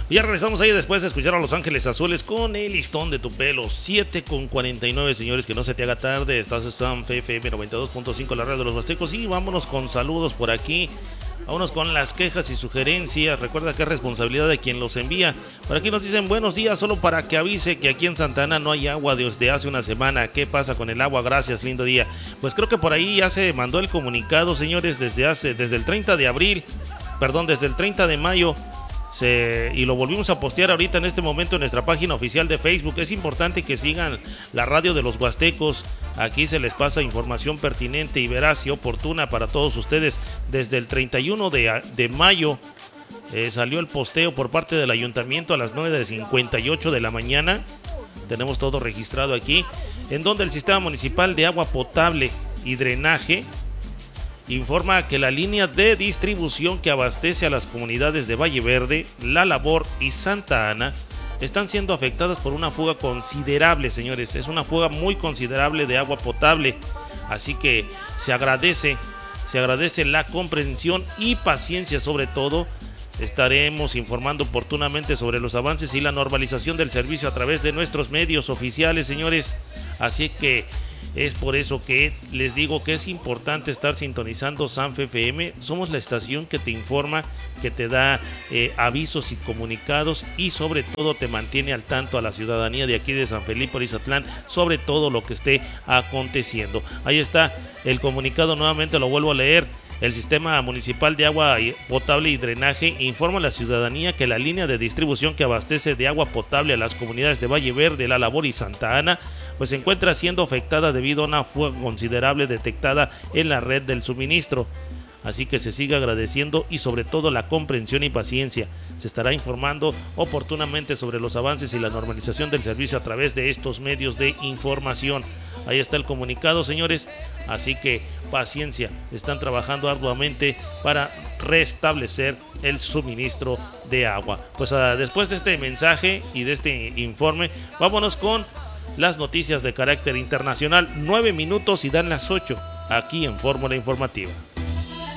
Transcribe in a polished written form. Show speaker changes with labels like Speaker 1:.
Speaker 1: Y ya regresamos ahí después de escuchar a Los Ángeles Azules con El Listón de tu Pelo. 7:49, señores, que no se te haga tarde. Estás en San FM 92.5, la radio de los Huastecos. Y vámonos con saludos por aquí. Vámonos con las quejas y sugerencias. Recuerda que es responsabilidad de quien los envía. Por aquí nos dicen buenos días, solo para que avise que aquí en Santa Ana no hay agua desde hace una semana. ¿Qué pasa con el agua? Gracias, lindo día. Pues creo que por ahí ya se mandó el comunicado, señores, desde el 30 de abril, perdón, desde el 30 de mayo. Y lo volvimos a postear ahorita en este momento en nuestra página oficial de Facebook. Es importante que sigan la radio de los Huastecos. Aquí se les pasa información pertinente y veraz y oportuna para todos ustedes. Desde el 31 de mayo salió el posteo por parte del ayuntamiento a las 9:58 de la mañana. Tenemos todo registrado aquí, en donde el Sistema Municipal de Agua Potable y Drenaje informa que la línea de distribución que abastece a las comunidades de Valle Verde, La Labor y Santa Ana están siendo afectadas por una fuga considerable, señores. Es una fuga muy considerable de agua potable. Así que se agradece la comprensión y paciencia. Sobre todo, estaremos informando oportunamente sobre los avances y la normalización del servicio a través de nuestros medios oficiales, señores. Así que es por eso que les digo que es importante estar sintonizando Sanfe FM. Somos la estación que te informa, que te da avisos y comunicados, y sobre todo te mantiene al tanto a la ciudadanía de aquí de San Felipe Orizatlán sobre todo lo que esté aconteciendo. Ahí está el comunicado, nuevamente lo vuelvo a leer. El Sistema Municipal de Agua Potable y Drenaje informa a la ciudadanía que la línea de distribución que abastece de agua potable a las comunidades de Valle Verde, La Labor y Santa Ana, pues se encuentra siendo afectada debido a una fuga considerable detectada en la red del suministro. Así que se sigue agradeciendo y sobre todo la comprensión y paciencia. Se estará informando oportunamente sobre los avances y la normalización del servicio a través de estos medios de información. Ahí está el comunicado, señores. Así que paciencia, están trabajando arduamente para restablecer el suministro de agua. Pues después de este mensaje y de este informe, vámonos con las noticias de carácter internacional. 9 minutos y dan las 8 aquí en Fórmula Informativa.